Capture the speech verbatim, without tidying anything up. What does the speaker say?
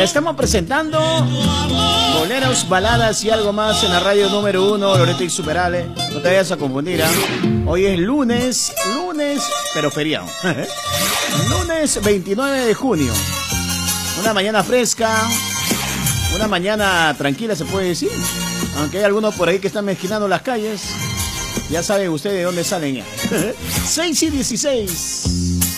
estamos presentando boleros, baladas y algo más en la radio número uno, Loreto y Superale. No te vayas a confundir, ¿eh? Hoy es lunes, lunes, pero feriado. Lunes veintinueve de junio. Una mañana fresca, una mañana tranquila se puede decir. Aunque hay algunos por ahí que están mezquinando las calles. Ya saben ustedes de dónde salen ya. seis y dieciséis.